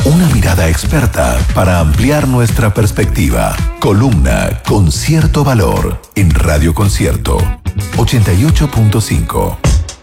Una mirada experta para ampliar nuestra perspectiva. Columna con cierto valor en Radio Concierto 88.5.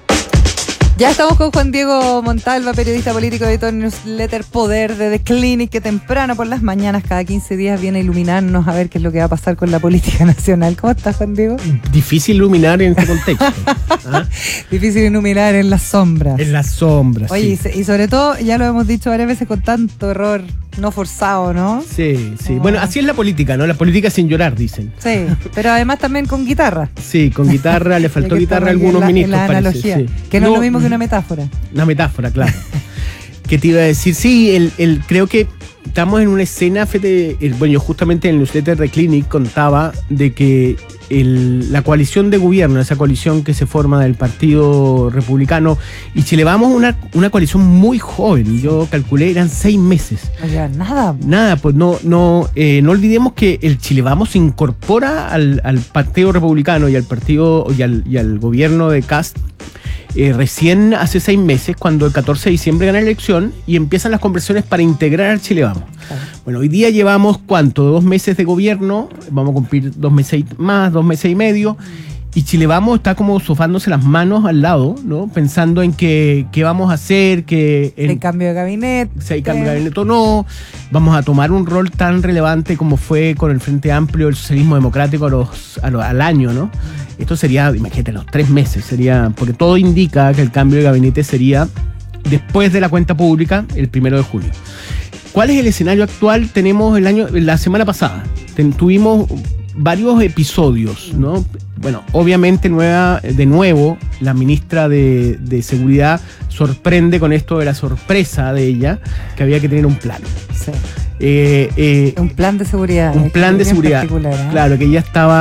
Ya estamos con Juan Diego Montalva, periodista político, editor newsletter Poder de The Clinic, que temprano por las mañanas, cada 15 días, viene a iluminarnos a ver qué es lo que va a pasar con la política nacional. ¿Cómo estás, Juan Diego? Difícil iluminar en este contexto. ¿Ah? Difícil iluminar en las sombras. En las sombras. Oye, sí. Y sobre todo, ya lo hemos dicho varias veces, con tanto error no forzado, ¿no? Sí, sí. Oh. Bueno, así es la política, ¿no? La política sin llorar, dicen. Sí, pero además también con guitarra. Sí, con guitarra, le faltó guitarra a algunos ministros, la analogía, parece, sí. que no es lo mismo que una metáfora. Una metáfora, claro. ¿Qué te iba a decir? Sí, creo que estamos en una escena, bueno, yo justamente en el newsletter de Clinic contaba de que la coalición de gobierno, esa coalición que se forma del Partido Republicano y Chile Vamos, una coalición muy joven. Yo calculé, eran 6 meses. Oye, nada. Nada, pues no olvidemos que el Chile Vamos se incorpora al Partido Republicano y al partido y al gobierno de Kast recién hace 6 meses, cuando el 14 de diciembre gana la elección y empiezan las conversaciones para integrar al Chile Vamos. Claro. Bueno, hoy día llevamos, ¿cuánto? 2 meses de gobierno, vamos a cumplir 2 meses más, 2 meses y medio, y Chile Vamos está como sofándose las manos al lado, ¿no? Pensando en qué vamos a hacer, hay cambio de gabinete. Si hay cambio de gabinete o no, vamos a tomar un rol tan relevante como fue con el Frente Amplio, el socialismo democrático al año, ¿no? Esto sería, imagínate, los 3 meses, porque todo indica que el cambio de gabinete sería después de la cuenta pública, el 1 de julio. ¿Cuál es el escenario actual? Tenemos la semana pasada, tuvimos varios episodios, ¿no? Bueno, obviamente de nuevo, la ministra de Seguridad sorprende con esto de la sorpresa de ella, que había que tener un plan. Sí. Un plan de seguridad. Un plan de seguridad. Claro, que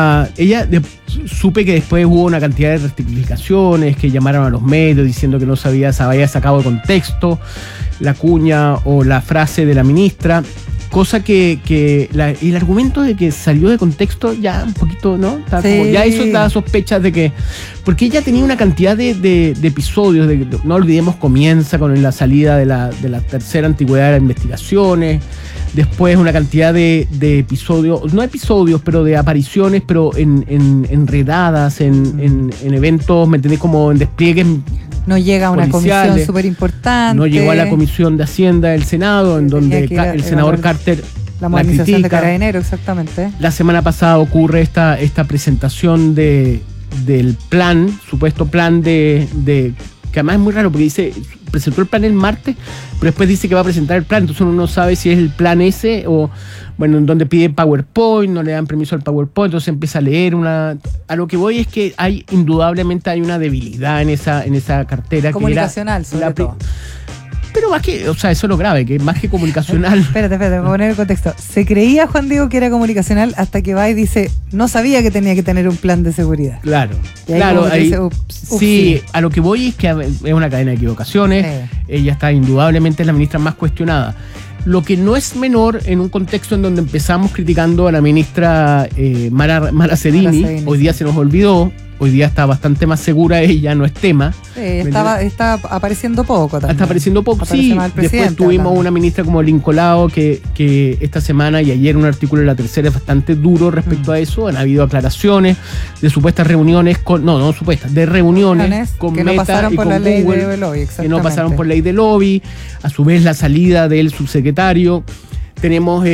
supe que después hubo una cantidad de rectificaciones, que llamaron a los medios diciendo que no se había sacado de contexto la cuña o la frase de la ministra. Cosa que el argumento de que salió de contexto ya un poquito, ¿no? Ya eso da sospechas de que... Porque ella tenía una cantidad de episodios, no olvidemos, comienza con la salida de la tercera antigüedad de las investigaciones, después una cantidad de episodios, no episodios, pero de apariciones, pero enredadas, en eventos, ¿me entendés? Como en despliegues. No llega a una comisión súper importante. No llegó a la Comisión de Hacienda del Senado, en donde el senador Carter la modernización de Carabineros, exactamente. La semana pasada ocurre esta presentación del plan, supuesto plan de que además es muy raro porque presentó el plan el martes, pero después dice que va a presentar el plan, entonces uno no sabe si es el plan ese o, bueno, en donde pide PowerPoint, no le dan permiso al PowerPoint, entonces empieza a leer a lo que voy es que indudablemente hay una debilidad en esa cartera. Comunicacional, sobre todo. Pero más que, o sea, eso es lo grave, que más que comunicacional. Espérate, voy a poner el contexto. Se creía, Juan Diego, que era comunicacional hasta que va y dice, no sabía que tenía que tener un plan de seguridad. Claro, y ahí claro. Ahí, dice, sí, a lo que voy es que es una cadena de equivocaciones. Ella está indudablemente la ministra más cuestionada. Lo que no es menor en un contexto en donde empezamos criticando a la ministra Mara Sedini, hoy día se nos olvidó. Hoy día está bastante más segura ella, no es tema. Sí, está apareciendo poco también. Está apareciendo poco, sí. Después tuvimos una ministra como Lincolao que esta semana y ayer un artículo de La Tercera es bastante duro respecto a eso. Han habido aclaraciones de supuestas reuniones de reuniones con que Meta no pasaron y por con la ley Google, de lobby, que no pasaron por ley de lobby. A su vez la salida del subsecretario. Tenemos...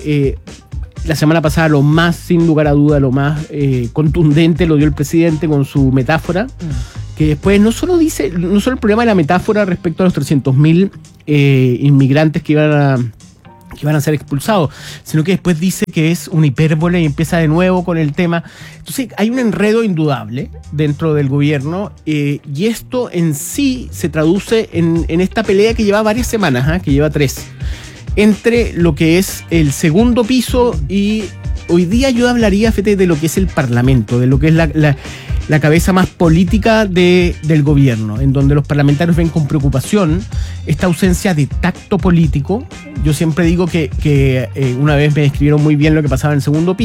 la semana pasada sin lugar a duda, lo más contundente lo dio el presidente con su metáfora, que después no solo el problema de la metáfora respecto a los 300.000 inmigrantes que iban a ser expulsados, sino que después dice que es una hipérbole y empieza de nuevo con el tema. Entonces hay un enredo indudable dentro del gobierno y esto en sí se traduce en esta pelea que lleva varias semanas, que lleva 3. Entre lo que es el segundo piso y hoy día yo hablaría, Fete, de lo que es el Parlamento, de lo que es la cabeza más política del gobierno, en donde los parlamentarios ven con preocupación esta ausencia de tacto político. Yo siempre digo que una vez me describieron muy bien lo que pasaba en el segundo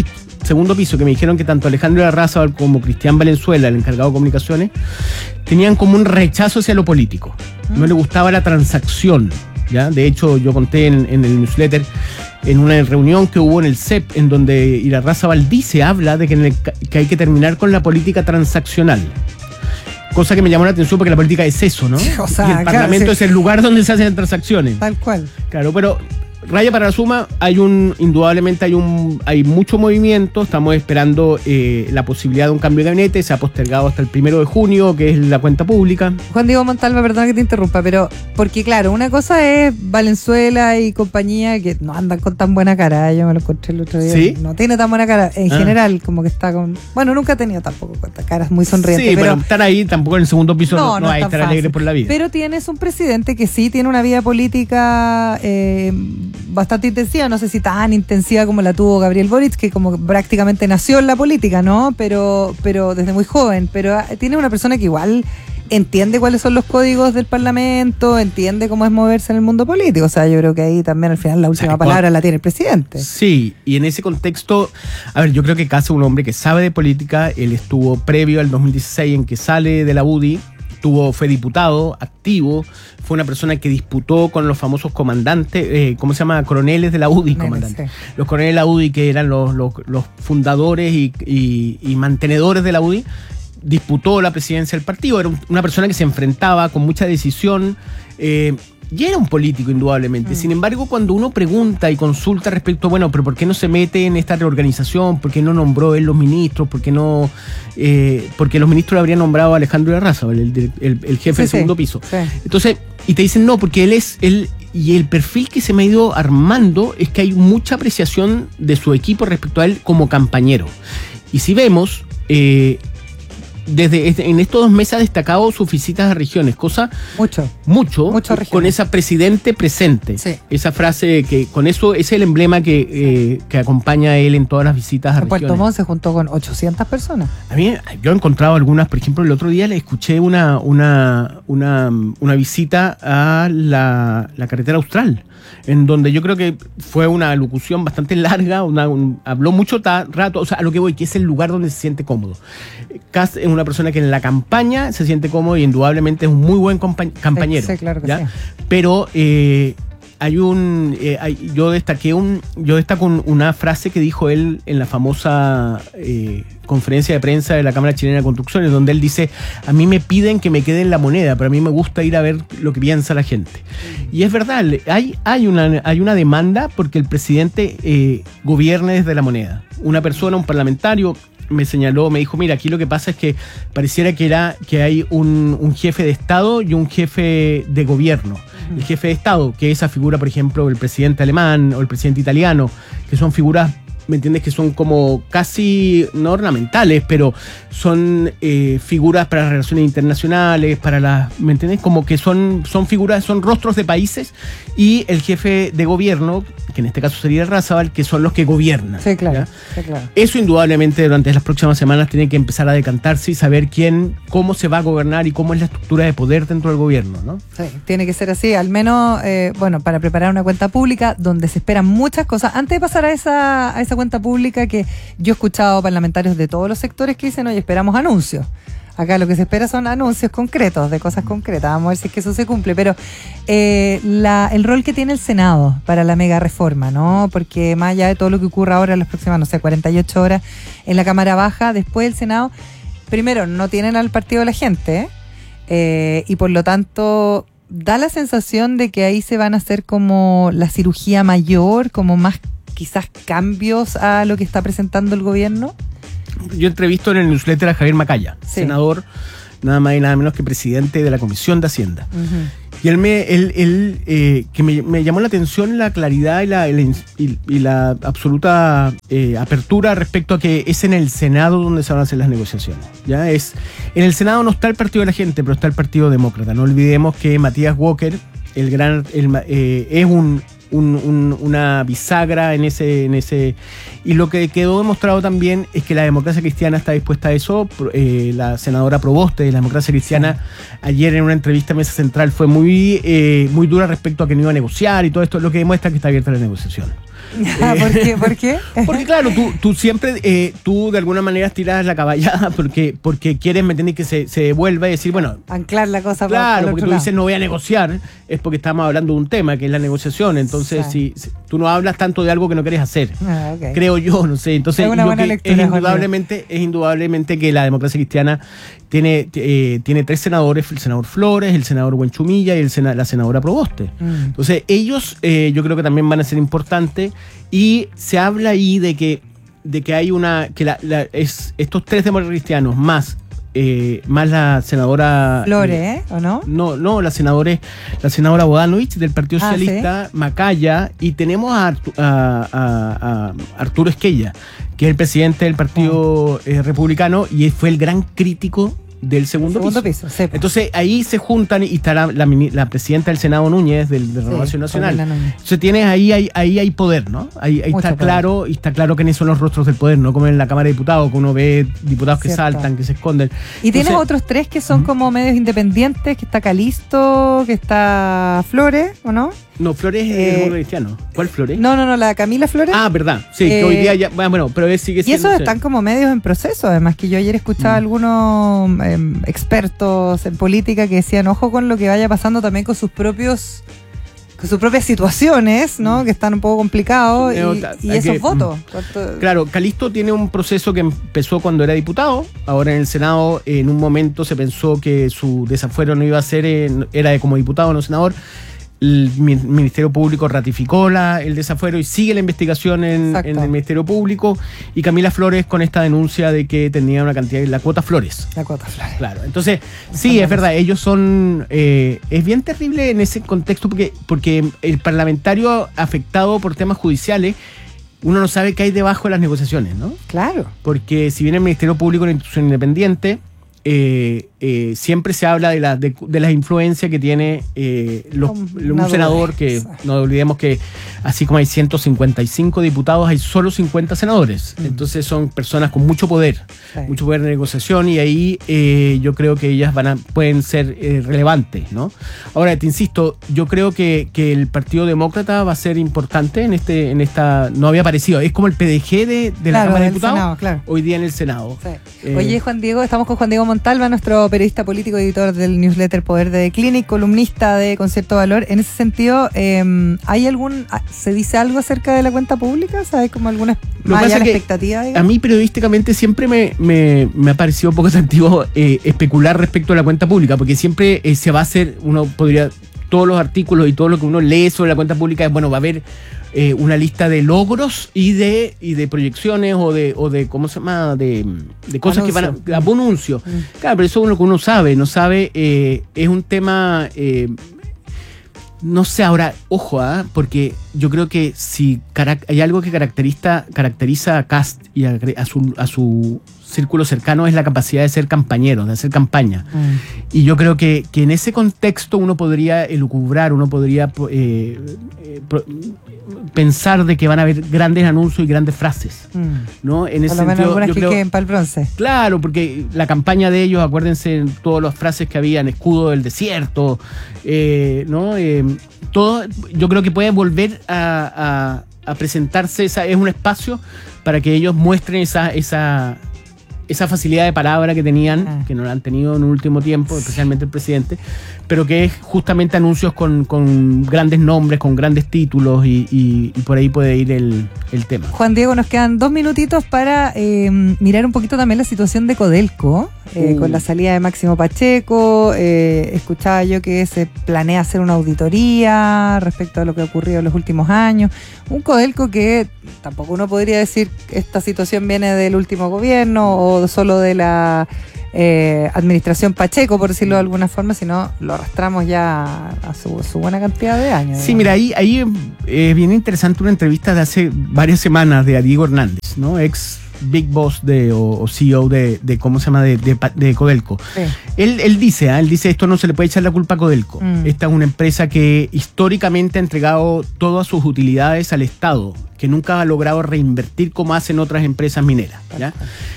segundo piso, que me dijeron que tanto Alejandro Larrazábal como Cristian Valenzuela, el encargado de comunicaciones, tenían como un rechazo hacia lo político. No le gustaba la transacción, ¿ya? De hecho, yo conté en el newsletter, en una reunión que hubo en el CEP, en donde Irarrázaval habla de que hay que terminar con la política transaccional. Cosa que me llamó la atención porque la política es eso, ¿no? O sea, y el Parlamento es el lugar donde se hacen transacciones. Tal cual. Claro, pero raya para la suma, indudablemente hay mucho movimiento. Estamos esperando la posibilidad de un cambio de gabinete. Se ha postergado hasta el 1 de junio, que es la cuenta pública. Juan Diego Montalva, perdona que te interrumpa, pero porque claro, una cosa es Valenzuela y compañía que no andan con tan buena cara. Yo me lo encontré el otro día. ¿Sí? No tiene tan buena cara. En general, como que está con... Bueno, nunca ha tenido tampoco caras muy sonrientes. Sí, pero estar ahí tampoco en el segundo piso no hay que estar fácil. Alegre por la vida. Pero tienes un presidente que sí tiene una vida política bastante intensiva, no sé si tan intensiva como la tuvo Gabriel Boric, que como prácticamente nació en la política, ¿no? Pero desde muy joven, pero tiene una persona que igual entiende cuáles son los códigos del Parlamento, entiende cómo es moverse en el mundo político. O sea, yo creo que ahí también al final la última palabra la tiene el presidente. Sí, y en ese contexto, a ver, yo creo que Kast es un hombre que sabe de política. Él estuvo previo al 2016 en que sale de la UDI, fue diputado activo, fue una persona que disputó con los famosos comandantes, ¿cómo se llama? Coroneles de la UDI, comandantes. Sí. Los coroneles de la UDI, que eran los fundadores y mantenedores de la UDI, disputó la presidencia del partido. Era una persona que se enfrentaba con mucha decisión, y era un político indudablemente. Sin embargo, cuando uno pregunta y consulta respecto, bueno, pero ¿por qué no se mete en esta reorganización? ¿Por qué no nombró él los ministros? ¿Por qué no? Porque los ministros lo habrían nombrado a Alejandro Larrazábal, el jefe del segundo piso. Sí. Entonces, y te dicen no, porque él y el perfil que se me ha ido armando es que hay mucha apreciación de su equipo respecto a él como campañero. Y si vemos, en estos 2 meses ha destacado sus visitas a regiones, cosa mucho con esa presidente presente. Sí. Esa frase que con eso es el emblema que acompaña a él en todas las visitas a regiones. Puerto Montt se juntó con 800 personas. A mí, yo he encontrado algunas, por ejemplo, el otro día le escuché una visita a la carretera austral, en donde yo creo que fue una locución bastante larga, habló mucho rato, o sea, a lo que voy, que es el lugar donde se siente cómodo. Kast es una persona que en la campaña se siente cómodo y indudablemente es un muy buen compañero. Sí, claro que ¿ya? Sí. Pero yo destaco una frase que dijo él en la famosa conferencia de prensa de la Cámara Chilena de Construcciones, donde él dice: a mí me piden que me quede en La Moneda, pero a mí me gusta ir a ver lo que piensa la gente. Y es verdad, hay una demanda porque el presidente gobierne desde La Moneda. Una persona, un parlamentario, me dijo, mira, aquí lo que pasa es que pareciera que hay un jefe de Estado y un jefe de gobierno. El jefe de Estado, que esa figura, por ejemplo, el presidente alemán o el presidente italiano, que son figuras, ¿me entiendes? Que son como casi, no ornamentales, pero son figuras para las relaciones internacionales, ¿me entiendes? Como que son figuras, son rostros de países, y el jefe de gobierno, que en este caso sería Larrazábal, que son los que gobiernan. Sí, claro, sí, claro. Eso indudablemente durante las próximas semanas tiene que empezar a decantarse y saber cómo se va a gobernar y cómo es la estructura de poder dentro del gobierno, ¿no? Sí, tiene que ser así, al menos, para preparar una cuenta pública donde se esperan muchas cosas. Antes de pasar a esa cuenta pública, que yo he escuchado parlamentarios de todos los sectores que dicen, oye, esperamos anuncios. Acá lo que se espera son anuncios concretos, de cosas concretas. Vamos a ver si es que eso se cumple. Pero el rol que tiene el Senado para la mega reforma, ¿no? Porque más allá de todo lo que ocurra ahora en las próximas, 48 horas en la Cámara Baja, después del Senado, primero, no tienen al partido de la gente, y por lo tanto da la sensación de que ahí se van a hacer como la cirugía mayor, como más quizás cambios a lo que está presentando el gobierno. Yo entrevisto en el newsletter a Javier Macaya, sí, senador, nada más y nada menos que presidente de la Comisión de Hacienda. Uh-huh. Y él que me llamó la atención la claridad y la absoluta apertura respecto a que es en el Senado donde se van a hacer las negociaciones. ¿Ya? En el Senado no está el Partido de la Gente, pero está el Partido Demócrata. No olvidemos que Matías Walker, es una bisagra en ese, y lo que quedó demostrado también es que la democracia cristiana está dispuesta a eso. La senadora Proboste de la democracia cristiana ayer en una entrevista a Mesa Central fue muy dura respecto a que no iba a negociar y todo esto, lo que demuestra que está abierta la negociación. ¿Por qué? Porque claro, tú siempre, tú de alguna manera tiras la caballada porque quieres, ¿me entiendes?, que se devuelva y decir, bueno... Anclar la cosa claro, por porque otro tú lado. dices no voy a negociar, es porque estamos hablando de un tema que es la negociación, entonces si tú no hablas tanto de algo que no quieres hacer, Okay. creo yo, no sé, entonces es una buena lectura, es indudablemente que la democracia cristiana tiene 3 senadores, el senador Flores, el senador Buenchumilla y la senadora Proboste. Entonces ellos yo creo que también van a ser importantes y se habla ahí de que hay estos 3 demócratas cristianos más la senadora Flores, ¿o no? No, la senadora Bodanovich del Partido Socialista, ¿sí? Macaya, y tenemos a Arturo Esquella, que es el presidente del Partido Republicano y fue el gran crítico del segundo piso. Sí. Entonces ahí se juntan y está la presidenta del Senado Núñez de Renovación Nacional. Entonces tienes ahí hay poder, ¿no? Ahí está claro, y está claro quiénes son los rostros del poder, no como en la Cámara de Diputados, que uno ve diputados que saltan, que se esconden. Y tienes otros 3 que son como medios independientes, que está Calisto, que está Flores, ¿o no? No, Flores es el cristiano. ¿Cuál Flores? No, la Camila Flores. Ah, verdad. Sí, que hoy día ya. Bueno, pero sigue siendo. Y esos están como medios en proceso. Además, que yo ayer escuchaba a algunos expertos en política que decían, ojo con lo que vaya pasando también con sus propias situaciones, ¿no? Que están un poco complicados y esos votos. Claro, Calisto tiene un proceso que empezó cuando era diputado. Ahora en el Senado, en un momento se pensó que su desafuero no iba a ser, era como diputado, no senador. El Ministerio Público ratificó el desafuero y sigue la investigación en el Ministerio Público, y Camila Flores con esta denuncia de que tenía una cantidad de la cuota Flores. Claro, entonces sí, es verdad, ellos son es bien terrible en ese contexto porque el parlamentario afectado por temas judiciales, uno no sabe qué hay debajo de las negociaciones, ¿no? Claro. Porque si bien el Ministerio Público es una institución independiente, siempre se habla de las influencias que tiene un senador, que no olvidemos que así como hay 155 diputados, hay solo 50 senadores. Entonces son personas con mucho poder de negociación, y ahí yo creo que ellas pueden ser relevantes, ¿no? Ahora, te insisto, yo creo que el Partido Demócrata va a ser importante en esta, no había aparecido, es como el PDG de la Cámara de Diputados, Senado, hoy día en el Senado. Oye, Juan Diego, estamos con Juan Diego Montalva, nuestro periodista político, editor del newsletter Poder de The Clinic, columnista de Concierto Valor. En ese sentido, ¿se dice algo acerca de la cuenta pública? ¿Sabes como alguna expectativa? Digamos? A mí periodísticamente siempre me ha parecido poco atractivo especular respecto a la cuenta pública, porque siempre se va a hacer, todos los artículos y todo lo que uno lee sobre la cuenta pública es, bueno, va a haber una lista de logros y de proyecciones o de ¿cómo se llama? De cosas que van a anuncio. Claro, pero eso es lo que uno sabe, no sabe, es un tema, no sé, ahora, ojo, porque yo creo que si hay algo que caracteriza a Kast y a su círculo cercano, es la capacidad de ser campañero, de hacer campaña. Y yo creo que en ese contexto uno podría elucubrar, uno podría pensar de que van a haber grandes anuncios y grandes frases, ¿no? En ese sentido, algunas que queden para el bronce. Claro, porque la campaña de ellos, acuérdense todas las frases que habían, escudo del desierto, ¿no? Todo, yo creo que puede volver a presentarse, es un espacio para que ellos muestren esa facilidad de palabra que tenían, que no la han tenido en un último tiempo, especialmente el presidente, pero que es justamente anuncios con grandes nombres, con grandes títulos, y por ahí puede ir el tema. Juan Diego, nos quedan 2 minutitos para mirar un poquito también la situación de Codelco, con la salida de Máximo Pacheco. Escuchaba yo que se planea hacer una auditoría respecto a lo que ha ocurrido en los últimos años. Un Codelco que tampoco uno podría decir que esta situación viene del último gobierno o solo de la administración Pacheco, por decirlo de alguna forma, sino lo arrastramos ya a su buena cantidad de años. Sí, digamos. Mira, ahí es bien interesante una entrevista de hace varias semanas de Diego Hernández, ¿no? Ex Big Boss o CEO de ¿cómo se llama? De Codelco. Sí. Él dice, esto no se le puede echar la culpa a Codelco. Esta es una empresa que históricamente ha entregado todas sus utilidades al Estado, que nunca ha logrado reinvertir como hacen otras empresas mineras, ¿ya?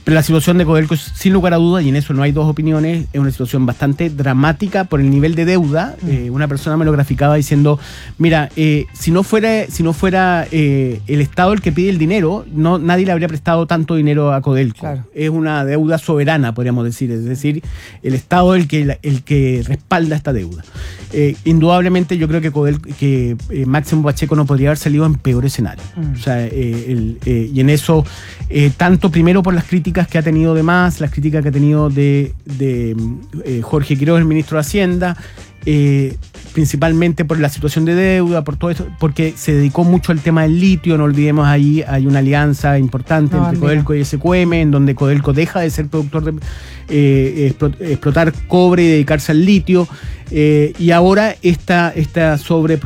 Pero la situación de Codelco, sin lugar a dudas, y en eso no hay dos opiniones, es una situación bastante dramática por el nivel de deuda. Una persona me lo graficaba diciendo, mira, si no fuera el Estado el que pide el dinero, nadie le habría prestado tanto dinero a Codelco. Claro. Es una deuda soberana, podríamos decir. Es decir, el Estado es el que respalda esta deuda. Indudablemente yo creo que Máximo Pacheco no podría haber salido en peor escenario. O sea, y en eso, tanto primero por las críticas que ha tenido de más, las críticas que ha tenido de Jorge Quiroga, el ministro de Hacienda, principalmente por la situación de deuda, por todo esto, porque se dedicó mucho al tema del litio. No olvidemos, ahí hay una alianza importante entre Codelco y SQM, en donde Codelco deja de ser productor de explotar cobre y dedicarse al litio, y ahora esta sobre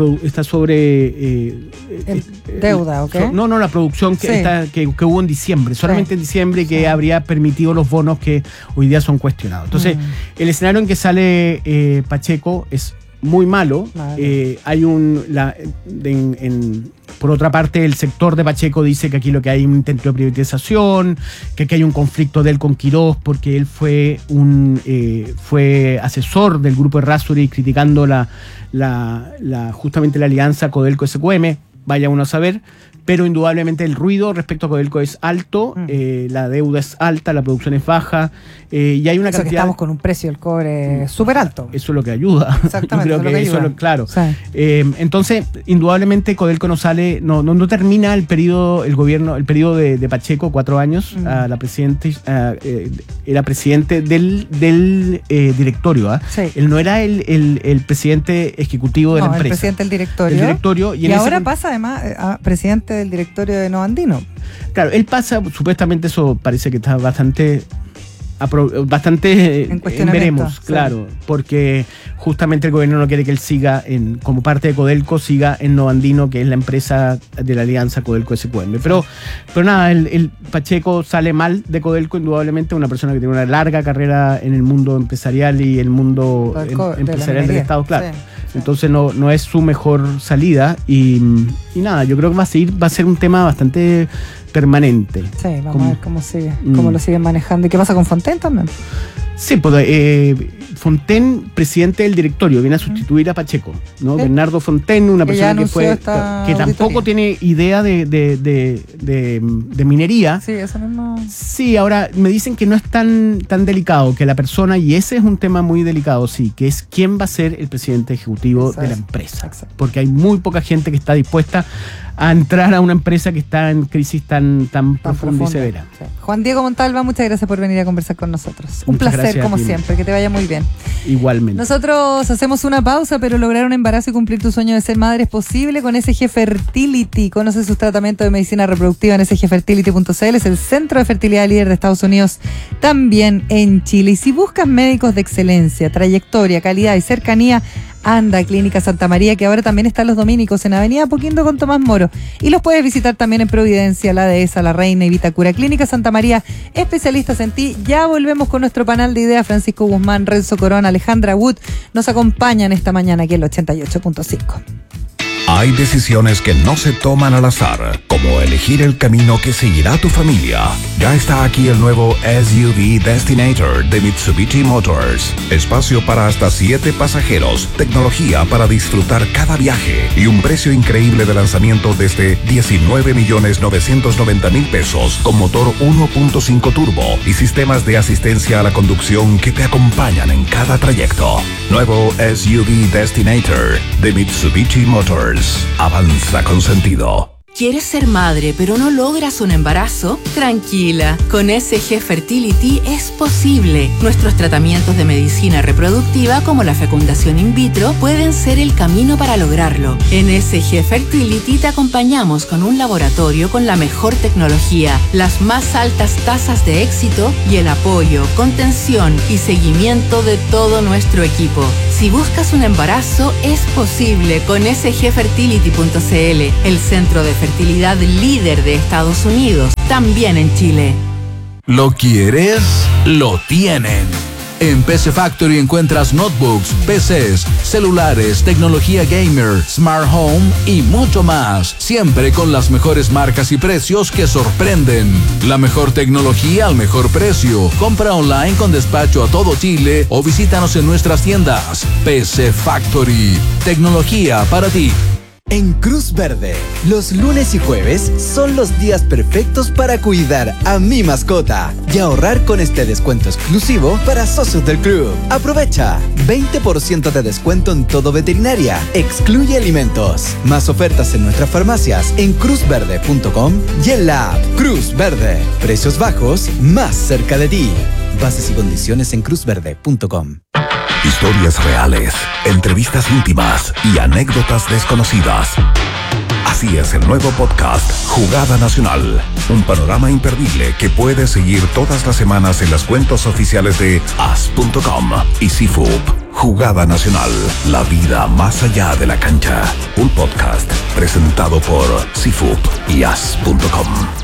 deuda, ¿ok? La producción que hubo en diciembre, solamente en diciembre, que habría permitido los bonos que hoy día son cuestionados. Entonces, el escenario en que sale Pacheco es muy malo. Hay por otra parte, el sector de Pacheco dice que aquí lo que hay es un intento de privatización, que aquí hay un conflicto de él con Quirós, porque él fue asesor del grupo Errázuriz criticando justamente la alianza Codelco-SQM. Vaya uno a saber, pero indudablemente el ruido respecto a Codelco es alto, la deuda es alta, la producción es baja, y hay una cantidad... que estamos con un precio del cobre súper alto. Eso es lo que ayuda. Exactamente, Yo creo que eso es claro. Sí. Entonces, indudablemente Codelco no termina el periodo de Pacheco, 4 años, a la presidente, era presidente del directorio. Sí. Él no era el presidente ejecutivo de la empresa. El presidente del directorio. Y ahora pasa además a presidente del directorio de Nova Andino. Claro, él pasa, supuestamente eso parece que está bastante en veremos, claro, porque justamente el gobierno no quiere que él siga como parte de Codelco, siga en Nova Andino, que es la empresa de la alianza Codelco-SQM. Pero nada, el Pacheco sale mal de Codelco, indudablemente, una persona que tiene una larga carrera en el mundo empresarial y el mundo empresarial del Estado, claro. Sí. Entonces no es su mejor salida y nada, yo creo que va a ser un tema bastante permanente. Sí, vamos a ver cómo sigue, cómo lo siguen manejando. ¿Y qué pasa con Fontaine también? Sí, pues Fontaine, presidente del directorio, viene a sustituir a Pacheco, ¿no? ¿Sí? Bernardo Fontaine, una persona que tampoco tiene idea de minería. Sí, eso mismo. Sí, ahora me dicen que no es tan delicado, que la persona, y ese es un tema muy delicado, sí, que es quién va a ser el presidente ejecutivo de la empresa. Exacto. Porque hay muy poca gente que está dispuesta a entrar a una empresa que está en crisis tan profunda y severa. Sí. Juan Diego Montalva, muchas gracias por venir a conversar con nosotros. Un muchas placer, como Pino. siempre, que te vaya muy bien. Igualmente. Nosotros hacemos una pausa, pero lograr un embarazo y cumplir tu sueño de ser madre es posible con SG Fertility. Conoce sus tratamientos de medicina reproductiva en sgfertility.cl. Es el centro de fertilidad líder de Estados Unidos, también en Chile. Y si buscas médicos de excelencia, trayectoria, calidad y cercanía, anda a Clínica Santa María, que ahora también están los dominicos en Avenida Apoquindo con Tomás Moro. Y los puedes visitar también en Providencia, La Dehesa, La Reina y Vitacura. Clínica Santa María, especialistas en ti. Ya volvemos con nuestro panel de ideas. Francisco Guzmán, Renzo Corona, Alejandra Wood nos acompañan esta mañana aquí en el 88.5. Hay decisiones que no se toman al azar, como elegir el camino que seguirá tu familia. Ya está aquí el nuevo SUV Destinator de Mitsubishi Motors. Espacio para hasta 7 pasajeros, tecnología para disfrutar cada viaje y un precio increíble de lanzamiento desde 19.990.000 pesos con motor 1.5 turbo y sistemas de asistencia a la conducción que te acompañan en cada trayecto. Nuevo SUV Destinator de Mitsubishi Motors. Avanza con sentido. ¿Quieres ser madre pero no logras un embarazo? Tranquila, con SG Fertility es posible. Nuestros tratamientos de medicina reproductiva como la fecundación in vitro pueden ser el camino para lograrlo. En SG Fertility te acompañamos con un laboratorio con la mejor tecnología, las más altas tasas de éxito y el apoyo, contención y seguimiento de todo nuestro equipo. Si buscas un embarazo, es posible con sgfertility.cl, el centro de fertilidad líder de Estados Unidos, también en Chile. Lo quieres, lo tienen. En PC Factory encuentras notebooks, PCs, celulares, tecnología gamer, smart home y mucho más. Siempre con las mejores marcas y precios que sorprenden. La mejor tecnología al mejor precio. Compra online con despacho a todo Chile o visítanos en nuestras tiendas. PC Factory. Tecnología para ti. En Cruz Verde, los lunes y jueves son los días perfectos para cuidar a mi mascota y ahorrar con este descuento exclusivo para socios del club. Aprovecha 20% de descuento en todo veterinaria, excluye alimentos. Más ofertas en nuestras farmacias en cruzverde.com y en la app Cruz Verde. Precios bajos más cerca de ti. Bases y condiciones en cruzverde.com. Historias reales, entrevistas íntimas y anécdotas desconocidas. Así es el nuevo podcast Jugada Nacional, un panorama imperdible que puedes seguir todas las semanas en las cuentas oficiales de as.com y CIFUP. Jugada Nacional, la vida más allá de la cancha. Un podcast presentado por CIFUP y as.com.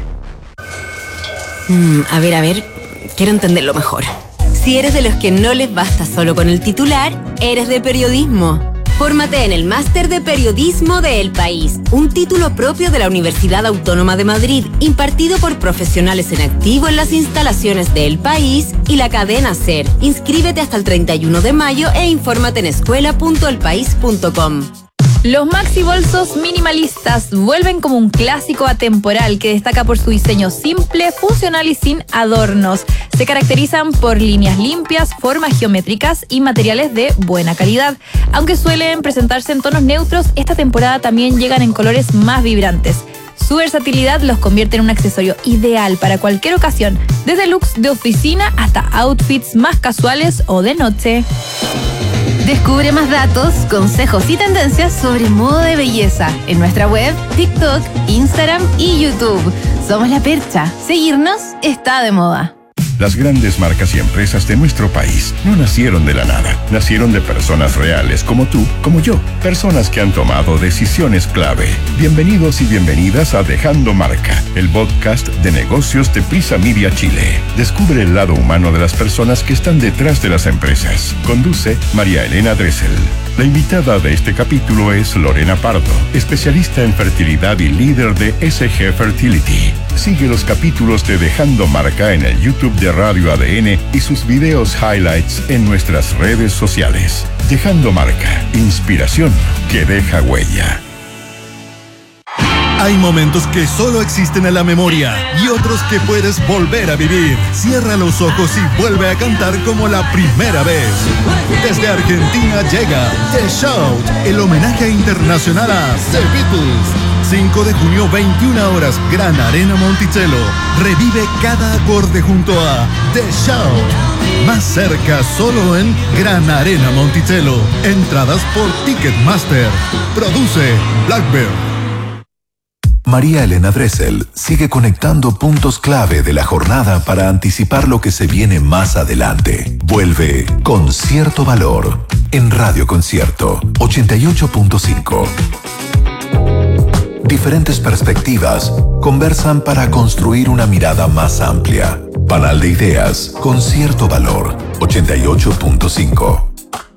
A ver, quiero entenderlo mejor. Si eres de los que no les basta solo con el titular, eres de periodismo. Fórmate en el Máster de Periodismo de El País, un título propio de la Universidad Autónoma de Madrid, impartido por profesionales en activo en las instalaciones de El País y la cadena SER. Inscríbete hasta el 31 de mayo e infórmate en escuela.elpaís.com. Los maxi bolsos minimalistas vuelven como un clásico atemporal que destaca por su diseño simple, funcional y sin adornos. Se caracterizan por líneas limpias, formas geométricas y materiales de buena calidad. Aunque suelen presentarse en tonos neutros, esta temporada también llegan en colores más vibrantes. Su versatilidad los convierte en un accesorio ideal para cualquier ocasión, desde looks de oficina hasta outfits más casuales o de noche. Descubre más datos, consejos y tendencias sobre moda de belleza en nuestra web, TikTok, Instagram y YouTube. Somos La Percha. Seguirnos está de moda. Las grandes marcas y empresas de nuestro país no nacieron de la nada. Nacieron de personas reales como tú, como yo. Personas que han tomado decisiones clave. Bienvenidos y bienvenidas a Dejando Marca, el podcast de negocios de Prisa Media Chile. Descubre el lado humano de las personas que están detrás de las empresas. Conduce María Elena Dressel. La invitada de este capítulo es Lorena Pardo, especialista en fertilidad y líder de SG Fertility. Sigue los capítulos de Dejando Marca en el YouTube de Radio ADN y sus videos highlights en nuestras redes sociales. Dejando Marca, inspiración que deja huella. Hay momentos que solo existen en la memoria y otros que puedes volver a vivir. Cierra los ojos y vuelve a cantar como la primera vez. Desde Argentina llega The Shout, el homenaje internacional a The Beatles. 5 de junio, 21 horas, Gran Arena Monticello. Revive cada acorde junto a The Shout. Más cerca solo en Gran Arena Monticello. Entradas por Ticketmaster. Produce Blackbird. María Elena Dressel sigue conectando puntos clave de la jornada para anticipar lo que se viene más adelante. Vuelve con cierto valor en Radio Concierto 88.5. Diferentes perspectivas conversan para construir una mirada más amplia. Panal de ideas con cierto valor 88.5.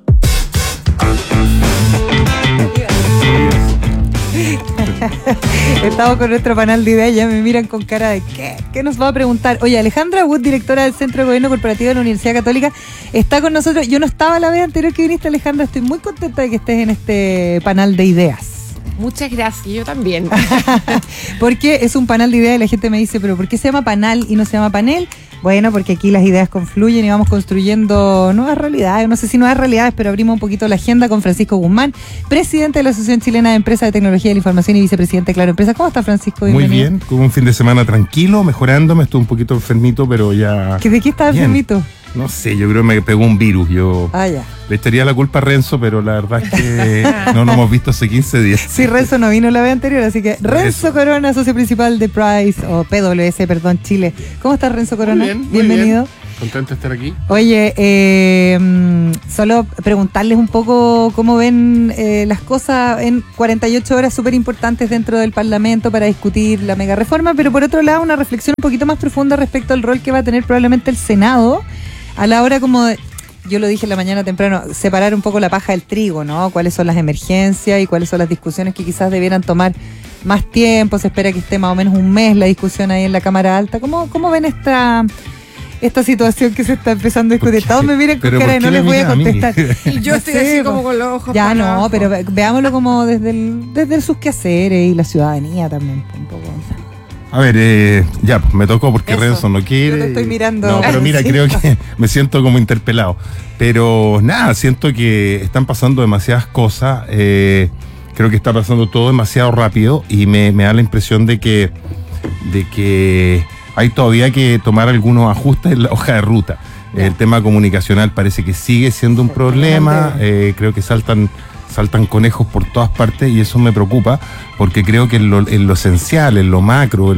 Estamos con nuestro panel de ideas, ya me miran con cara de ¿qué nos va a preguntar? Oye, Alejandra Wood, directora del Centro de Gobierno Corporativo de la Universidad Católica, está con nosotros. Yo no estaba la vez anterior que viniste, Alejandra, estoy muy contenta de que estés en este panel de ideas. Muchas gracias, yo también. Porque es un panel de ideas y la gente me dice, pero ¿por qué se llama panel y no se llama panel? Bueno, porque aquí las ideas confluyen y vamos construyendo nuevas realidades, no sé si nuevas realidades, pero abrimos un poquito la agenda con Francisco Guzmán, presidente de la Asociación Chilena de Empresas de Tecnología de la Información y vicepresidente de Claro Empresas. ¿Cómo está, Francisco? Bienvenido. Muy bien, tuve un fin de semana tranquilo, mejorándome, estuve un poquito enfermito, pero ya... ¿De qué estás enfermito? No sé, yo creo que me pegó un virus. Ya. Le echaría la culpa a Renzo, pero la verdad es que no nos hemos visto hace 15 días. Sí, Renzo no vino la vez anterior, así que Renzo Corona, socio principal de Price, o PwC, perdón, Chile. ¿Cómo estás, Renzo Corona? Muy bien, bienvenido. Bien. Contento de estar aquí. Oye, solo preguntarles un poco cómo ven las cosas en 48 horas súper importantes dentro del Parlamento para discutir la mega reforma, pero por otro lado una reflexión un poquito más profunda respecto al rol que va a tener probablemente el Senado a la hora como de yo lo dije en la mañana temprano, separar un poco la paja del trigo, ¿no? Cuáles son las emergencias y cuáles son las discusiones que quizás debieran tomar más tiempo. Se espera que esté más o menos un mes la discusión ahí en la Cámara Alta. ¿Cómo ven esta situación que se está empezando a discutir? Todos me miran con cara y no les voy a contestar. Y yo estoy así como con los ojos ya para no, abajo. pero veámoslo como desde sus quehaceres y la ciudadanía también, un poco. A ver, ya, me tocó porque Eso. Renzo no quiere. Yo te estoy mirando. No, pero mira, Sí. creo que me siento como interpelado. Pero nada, siento que están pasando demasiadas cosas. Creo que está pasando todo demasiado rápido y me da la impresión de que hay todavía que tomar algunos ajustes en la hoja de ruta. El tema comunicacional parece que sigue siendo un problema. Creo que saltan conejos por todas partes y eso me preocupa porque creo que en lo esencial, en lo macro,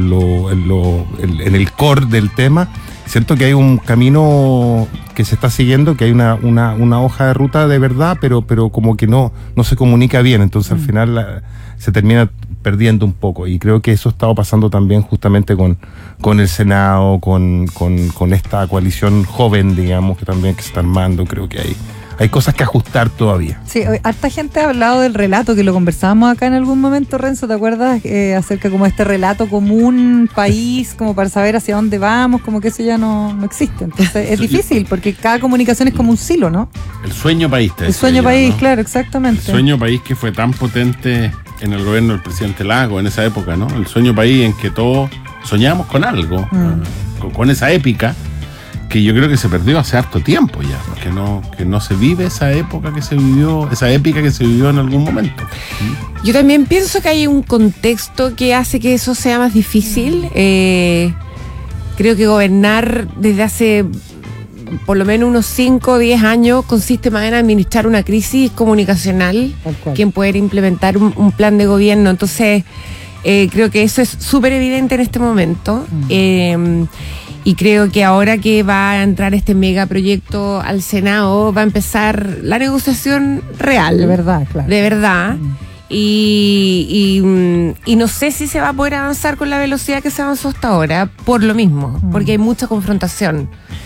en el core del tema, siento que hay un camino que se está siguiendo, que hay una hoja de ruta de verdad, pero como que no se comunica bien, entonces al final se termina perdiendo un poco y creo que eso ha estado pasando también justamente con el Senado, con esta coalición joven, digamos, que también que se está armando. Creo que hay cosas que ajustar todavía. Sí, harta gente ha hablado del relato, que lo conversábamos acá en algún momento, Renzo, ¿te acuerdas? Acerca como de este relato común, país, como para saber hacia dónde vamos, como que eso ya no existe. Entonces es difícil, porque cada comunicación es como un silo, ¿no? El sueño país. El sueño país, claro, exactamente. El sueño país que fue tan potente en el gobierno del presidente Lago en esa época, ¿no? El sueño país en que todos soñamos con algo, con esa épica, que yo creo que se perdió hace harto tiempo ya, que no se vive esa época que se vivió, esa épica que se vivió en algún momento. Yo también pienso que hay un contexto que hace que eso sea más difícil. Creo que gobernar desde hace por lo menos unos 5 o 10 años consiste más en administrar una crisis comunicacional que en poder implementar un plan de gobierno. Entonces, creo que eso es súper evidente en este momento. Y creo que ahora que va a entrar este megaproyecto al Senado, va a empezar la negociación real. De verdad, claro. De verdad. Y no sé si se va a poder avanzar con la velocidad que se avanzó hasta ahora, por lo mismo, porque hay mucha confrontación.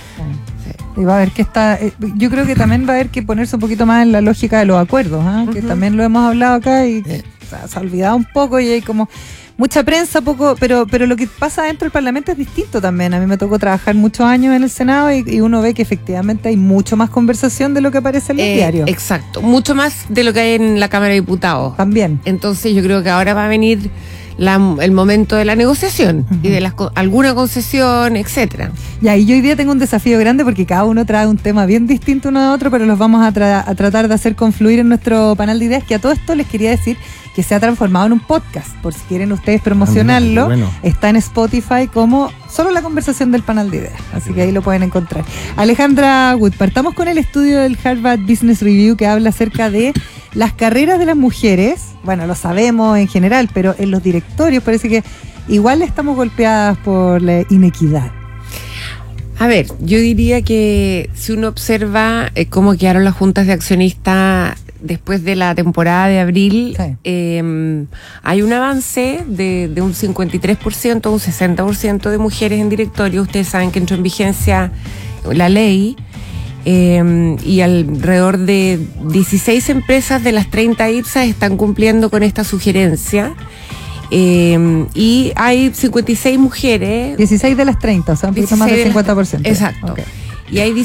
Y va a haber que yo creo que también va a haber que ponerse un poquito más en la lógica de los acuerdos, que también lo hemos hablado acá y se ha olvidado un poco y hay como mucha prensa, pero lo que pasa dentro del Parlamento es distinto también. A mí me tocó trabajar muchos años en el Senado y uno ve que efectivamente hay mucho más conversación de lo que aparece en los diarios. Exacto, mucho más de lo que hay en la Cámara de Diputados. También. Entonces yo creo que ahora va a venir el momento de la negociación y de alguna concesión, etcétera. Ya, y yo hoy día tengo un desafío grande porque cada uno trae un tema bien distinto uno de otro, pero los vamos a tratar de hacer confluir en nuestro panel de ideas, que a todo esto les quería decir que se ha transformado en un podcast, por si quieren ustedes promocionarlo. Bueno. Está en Spotify como solo la conversación del panel de ideas, así que ahí lo pueden encontrar. Alejandra Wood, partamos con el estudio del Harvard Business Review que habla acerca de las carreras de las mujeres. Bueno, lo sabemos en general, pero en los directorios parece que igual estamos golpeadas por la inequidad. A ver, yo diría que si uno observa cómo quedaron las juntas de accionistas después de la temporada de abril, hay un avance de un 53% a un 60% de mujeres en directorio. Ustedes saben que entró en vigencia la ley y alrededor de 16 empresas de las 30 IPSAS están cumpliendo con esta sugerencia. Y hay 56 mujeres. 16 de las 30, o sea, un poquito más del 50%. Exacto. Okay. Y hay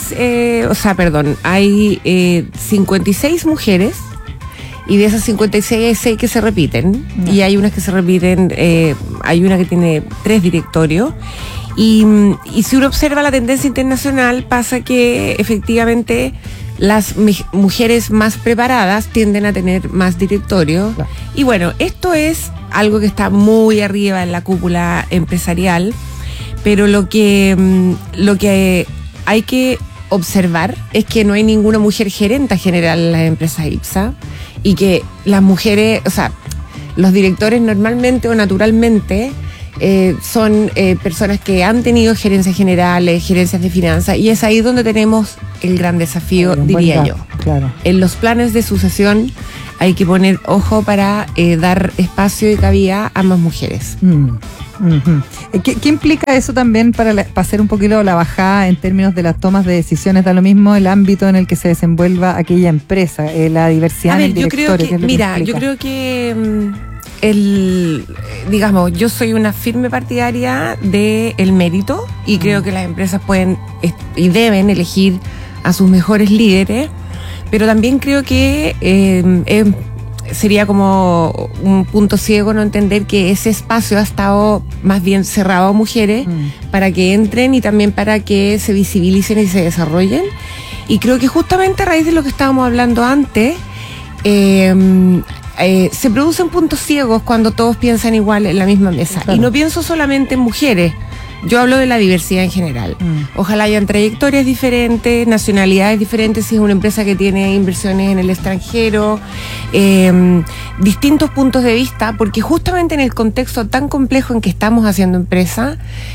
hay 56 mujeres y de esas 56 hay 6 que se repiten y hay unas que se repiten, hay una que tiene 3 directorios y si uno observa la tendencia internacional pasa que efectivamente las mujeres más preparadas tienden a tener más directorio. Claro. Y bueno, esto es algo que está muy arriba en la cúpula empresarial, pero lo que hay que observar es que no hay ninguna mujer gerenta general en las empresas IPSA y que las mujeres, o sea, los directores normalmente o naturalmente son personas que han tenido gerencias generales, gerencias de finanzas, y es ahí donde tenemos el gran desafío, diría yo. Claro. En los planes de sucesión hay que poner ojo para dar espacio y cabida a más mujeres. ¿Qué implica eso también para hacer un poquito la bajada en términos de las tomas de decisiones? Da lo mismo el ámbito en el que se desenvuelva aquella empresa, la diversidad en el directorio. Yo creo que digamos, yo soy una firme partidaria del mérito y creo que las empresas pueden y deben elegir a sus mejores líderes, pero también creo que sería como un punto ciego no entender que ese espacio ha estado más bien cerrado a mujeres para que entren y también para que se visibilicen y se desarrollen. Y creo que justamente a raíz de lo que estábamos hablando antes, se producen puntos ciegos cuando todos piensan igual en la misma mesa. Claro. Y no pienso solamente en mujeres, yo hablo de la diversidad en general. Ojalá hayan trayectorias diferentes, nacionalidades diferentes, si es una empresa que tiene inversiones en el extranjero, distintos puntos de vista, porque justamente en el contexto tan complejo en que estamos haciendo empresa,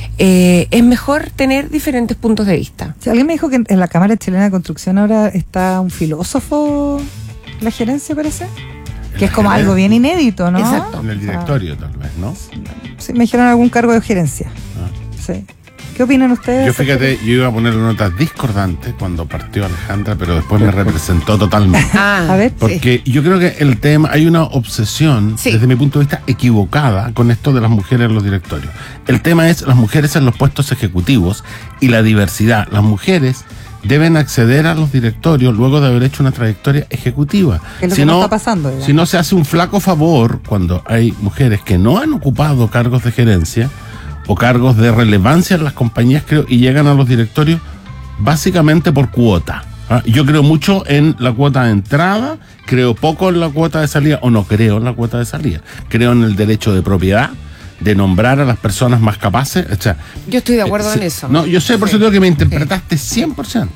es mejor tener diferentes puntos de vista. Si alguien me dijo que en la Cámara Chilena de Construcción ahora está un filósofo, la gerencia parece, que es como algo bien inédito, ¿no? Exacto. En el directorio tal vez, ¿no? Sí, me dijeron algún cargo de gerencia. Sí. ¿Qué opinan ustedes? Yo fíjate, yo iba a poner notas discordantes cuando partió Alejandra, pero después me representó totalmente. A ver, porque yo creo que el tema, hay una obsesión, desde mi punto de vista, equivocada con esto de las mujeres en los directorios. El tema es las mujeres en los puestos ejecutivos y la diversidad. Las mujeres deben acceder a los directorios luego de haber hecho una trayectoria ejecutiva. Es lo que no está pasando. Si no, se hace un flaco favor cuando hay mujeres que no han ocupado cargos de gerencia o cargos de relevancia en las compañías, creo, y llegan a los directorios básicamente por cuota. Yo creo mucho en la cuota de entrada, creo poco en la cuota de salida, o no creo en la cuota de salida. Creo en el derecho de propiedad, de nombrar a las personas más capaces. O sea, yo estoy de acuerdo en eso. No, yo sé, por eso digo que me interpretaste 100%.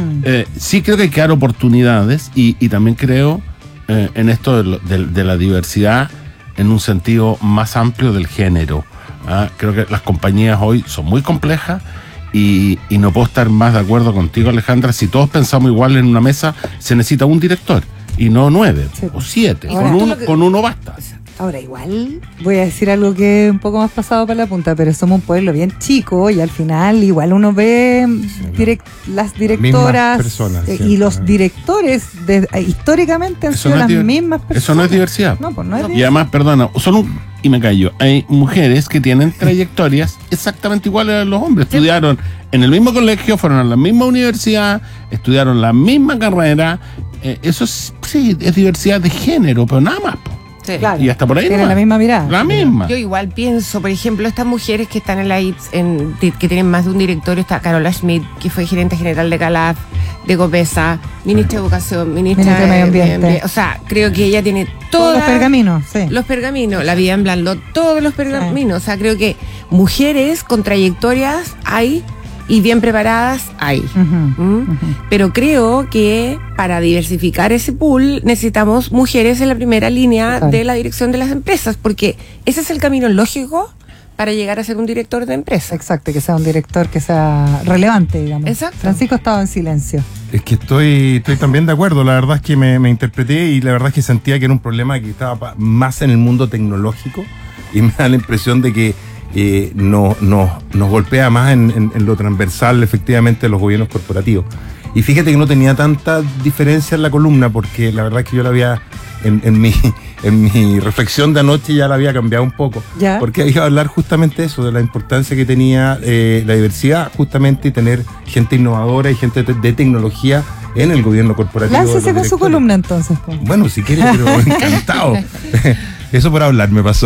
Sí creo que hay que dar oportunidades y también creo en esto de la diversidad en un sentido más amplio del género. Creo que las compañías hoy son muy complejas y no puedo estar más de acuerdo contigo, Alejandra. Si todos pensamos igual en una mesa, se necesita un director y no 9 o 7. Con uno basta. Ahora, igual voy a decir algo que es un poco más pasado para la punta, pero somos un pueblo bien chico y al final igual uno ve las directoras personas, y los directores históricamente han sido las mismas personas. Eso no es diversidad. No, pues no es diversidad. Y además, perdona, y me callo, hay mujeres que tienen trayectorias exactamente iguales a los hombres. Estudiaron en el mismo colegio, fueron a la misma universidad, estudiaron la misma carrera. Eso sí, es diversidad de género, pero nada más. Sí. Claro, y hasta por ahí tienen la misma mirada. La misma. Yo igual pienso, por ejemplo, estas mujeres que están en la IPS, que tienen más de un directorio, está Carola Schmidt, que fue gerente general de Calaf, de Copesa, ministra de Educación, ministra de Medio Ambiente. O sea, creo que ella tiene todos los pergaminos, los pergaminos, la vida en blando, todos los pergaminos. O sea, creo que mujeres con trayectorias hay y bien preparadas hay. Pero creo que para diversificar ese pool necesitamos mujeres en la primera línea de la dirección de las empresas, porque ese es el camino lógico para llegar a ser un director de empresa. Exacto, que sea un director que sea relevante, digamos. Exacto. Francisco estaba en silencio. Es que estoy también de acuerdo. La verdad es que me interpreté y la verdad es que sentía que era un problema que estaba más en el mundo tecnológico y me da la impresión de que nos golpea más en lo transversal, efectivamente, de los gobiernos corporativos. Y fíjate que no tenía tanta diferencia en la columna, porque la verdad es que yo la había, en mi reflexión de anoche ya la había cambiado un poco. ¿Ya? Porque iba a hablar justamente de eso, de la importancia que tenía la diversidad, justamente, y tener gente innovadora y gente de tecnología en el gobierno corporativo. Láncese con su columna entonces. Pues. Bueno, si quieres, pero encantado. Eso por hablar me pasó,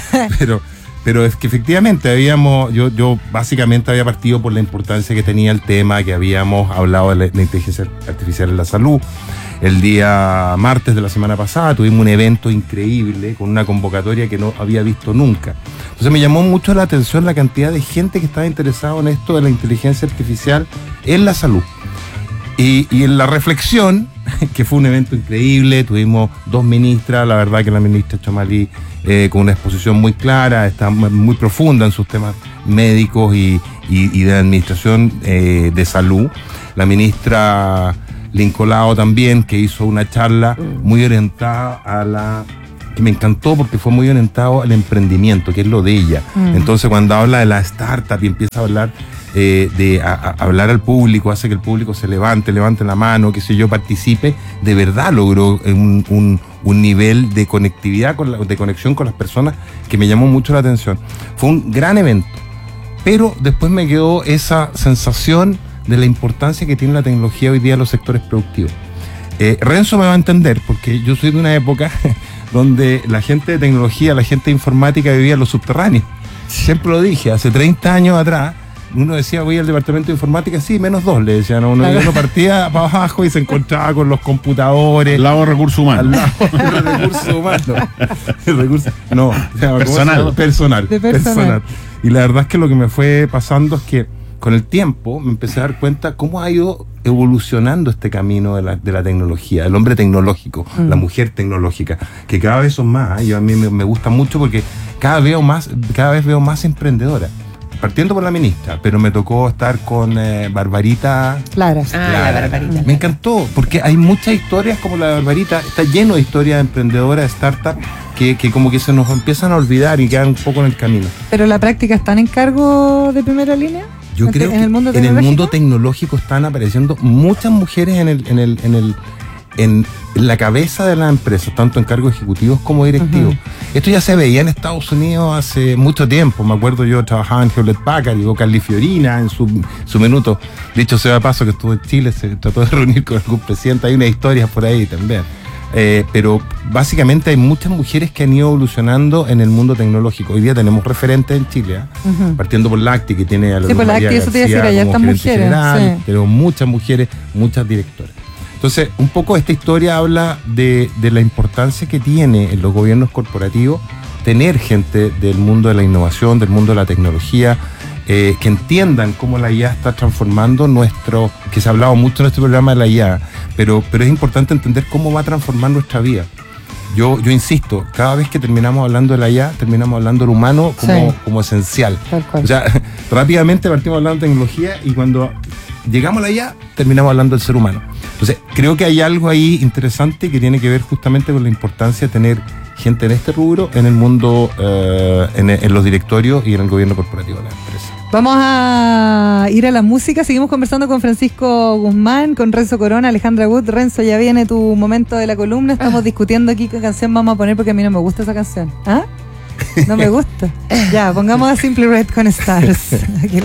pero es que efectivamente yo básicamente había partido por la importancia que tenía el tema, que habíamos hablado de la inteligencia artificial en la salud. El día martes de la semana pasada tuvimos un evento increíble con una convocatoria que no había visto nunca. Entonces me llamó mucho la atención la cantidad de gente que estaba interesada en esto de la inteligencia artificial en la salud. Y en la reflexión, que fue un evento increíble, tuvimos 2 ministras, la verdad que la ministra Chomalí con una exposición muy clara, está muy profunda en sus temas médicos y de administración de salud. La ministra Lincolao también, que hizo una charla muy orientada que me encantó porque fue muy orientado al emprendimiento, que es lo de ella. Entonces, cuando habla de la startup y empieza a hablar hablar al público, hace que el público se levante la mano, qué sé yo, participe, de verdad logró un nivel de conectividad, de conexión con las personas que me llamó mucho la atención. Fue un gran evento, pero después me quedó esa sensación de la importancia que tiene la tecnología hoy día en los sectores productivos. Renzo me va a entender, porque yo soy de una época donde la gente de tecnología, la gente de informática vivía en los subterráneos. Siempre lo dije, hace 30 años atrás, uno decía, voy al departamento de informática, sí, -2, le decían a uno, y uno partía para abajo y se encontraba con los computadores. Al lado de recursos humanos. Al lado de recursos humanos. No, o sea, personal. Y la verdad es que lo que me fue pasando es que con el tiempo me empecé a dar cuenta cómo ha ido evolucionando este camino de la tecnología, el hombre tecnológico, la mujer tecnológica, que cada vez son más, y a mí me gusta mucho porque cada vez veo más emprendedoras. Partiendo por la ministra, pero me tocó estar con Barbarita. Clara. La Barbarita. Me encantó, porque hay muchas historias como la de Barbarita, está lleno de historias de emprendedoras, de startups, que como que se nos empiezan a olvidar y quedan un poco en el camino. ¿Pero la práctica están en cargo de primera línea? Yo creo que en el mundo tecnológico están apareciendo muchas mujeres en la cabeza de las empresas, tanto en cargos ejecutivos como directivos. Esto ya se veía en Estados Unidos hace mucho tiempo. Me acuerdo, yo trabajaba en Hewlett Packard, llegó Carly Fiorina en su minuto. Dicho sea de paso, que estuvo en Chile, se trató de reunir con algún presidente. Hay unas historias por ahí también. Pero básicamente hay muchas mujeres que han ido evolucionando en el mundo tecnológico. Hoy día tenemos referentes en Chile, partiendo por Lacti, que tiene a la por Lacti, eso te iba a decir, allá están mujeres. General, pero muchas mujeres, muchas directoras. Entonces, un poco esta historia habla de la importancia que tiene en los gobiernos corporativos tener gente del mundo de la innovación, del mundo de la tecnología, que entiendan cómo la IA está transformando que se ha hablado mucho en nuestro programa de la IA, pero es importante entender cómo va a transformar nuestra vida. Yo insisto, cada vez que terminamos hablando de la IA, terminamos hablando del humano como esencial. O sea, rápidamente partimos hablando de tecnología y cuando llegamos a la IA, terminamos hablando del ser humano. Entonces, creo que hay algo ahí interesante que tiene que ver justamente con la importancia de tener gente en este rubro, en el mundo, en los directorios y en el gobierno corporativo de la empresa. Vamos a ir a la música. Seguimos conversando con Francisco Guzmán, con Renzo Corona, Alejandra Wood. Renzo, ya viene tu momento de la columna. Estamos discutiendo aquí qué canción vamos a poner porque a mí no me gusta esa canción. ¿Ah? No me gusta. Ya, pongamos a Simply Red con Stars. Aquí